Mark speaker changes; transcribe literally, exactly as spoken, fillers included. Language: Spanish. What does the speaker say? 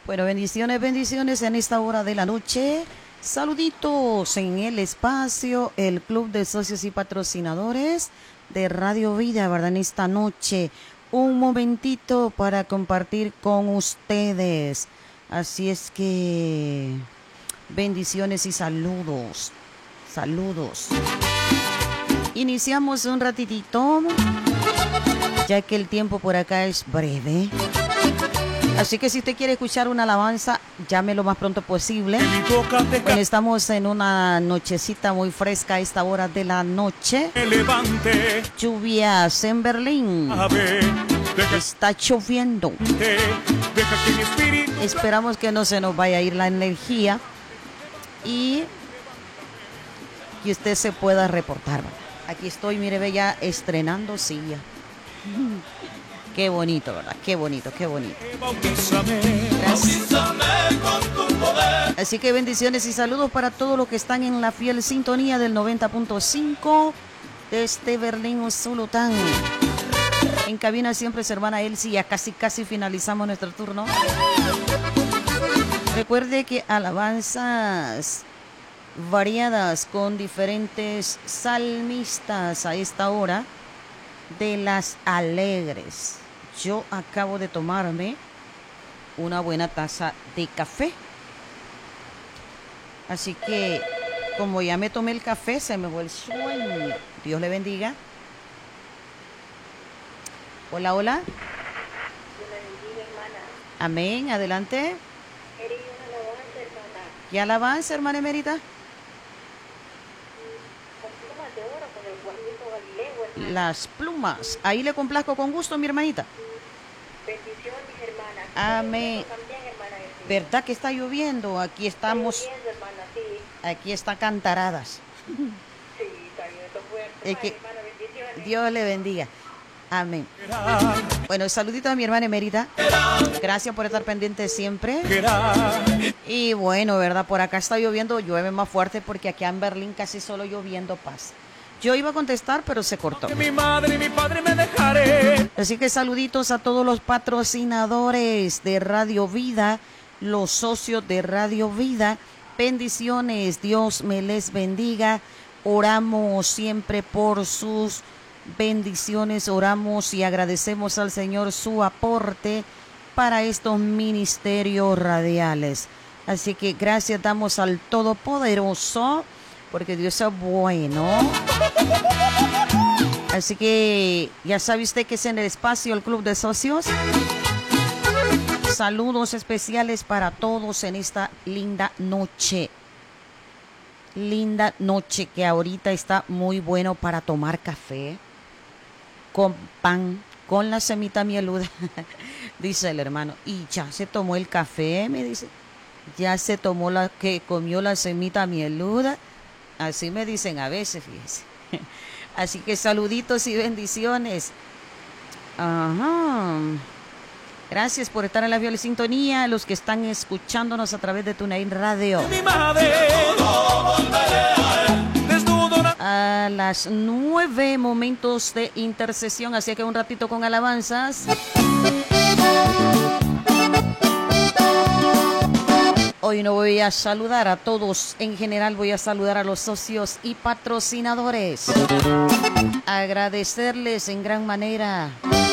Speaker 1: Bueno, bendiciones, bendiciones en esta hora de la noche. Saluditos en el espacio, el Club de Socios y Patrocinadores de Radio Vida, ¿verdad? En esta noche, un momentito para compartir con ustedes. Así es que, bendiciones y saludos, saludos. Iniciamos un ratitito, ya que el tiempo por acá es breve. Así que si usted quiere escuchar una alabanza, llame lo más pronto posible. Bueno, estamos en una nochecita muy fresca a esta hora de la noche. Lluvias en Berlín. Está lloviendo. Esperamos que no se nos vaya a ir la energía y que usted se pueda reportar. Aquí estoy, mire, ve, ya estrenando silla. Qué bonito, ¿verdad? Qué bonito, qué bonito. Gracias. Así que bendiciones y saludos para todos los que están en la fiel sintonía del noventa punto cinco desde Berlín, Zulután. En cabina siempre es hermana Elsie, ya casi casi finalizamos nuestro turno. Recuerde que alabanzas variadas con diferentes salmistas a esta hora de las alegres. Yo acabo de tomarme una buena taza de café. Así que, como ya me tomé el café, se me fue el sueño. Dios le bendiga. Hola, hola.
Speaker 2: Dios le bendiga, hermana.
Speaker 1: Amén, adelante.
Speaker 2: Eres una alabanza, hermana.
Speaker 1: ¿Qué alabanza, hermana Emérita?
Speaker 2: Con plumas de oro, con el guardito galileo, hermana.
Speaker 1: Las plumas. Ahí le complazco con gusto, mi hermanita.
Speaker 2: Bendiciones, hermana.
Speaker 1: Amén.
Speaker 2: También, hermana.
Speaker 1: ¿Verdad que está lloviendo? Aquí estamos.
Speaker 2: Está lloviendo, hermana, sí.
Speaker 1: Aquí está cantaradas.
Speaker 2: Sí, está lloviendo fuerte.
Speaker 1: Es que
Speaker 2: Ay, hermana, bendiciones.
Speaker 1: Dios le bendiga. Amén. Bueno, saludito a mi hermana Emerita. Gracias por estar pendiente siempre. Y bueno, ¿verdad? Por acá está lloviendo, llueve más fuerte porque aquí en Berlín casi solo lloviendo pasa. Yo iba a contestar, pero se cortó.
Speaker 3: Mi madre y mi padre me dejaré.
Speaker 1: Así que saluditos a todos los patrocinadores de Radio Vida, los socios de Radio Vida. Bendiciones, Dios me les bendiga. Oramos siempre por sus bendiciones, oramos y agradecemos al Señor su aporte para estos ministerios radiales. Así que gracias damos al Todopoderoso, porque Dios es bueno. Así que ya sabe usted que es en el espacio el Club de Socios. Saludos especiales para todos en esta linda noche. Linda noche que ahorita está muy bueno para tomar café con pan, con la semita mieluda, dice el hermano. Y ya se tomó el café, me dice. Ya se tomó la que comió la semita mieluda. Así me dicen a veces, fíjese. Así que saluditos y bendiciones. Ajá. Gracias por estar en la fiel sintonía, los que están escuchándonos a través de TuneIn Radio.
Speaker 3: Mi madre,
Speaker 1: A las nueve momentos de intercesión, así que un ratito con alabanzas. Hoy no voy a saludar a todos, en general voy a saludar a los socios y patrocinadores. Agradecerles en gran manera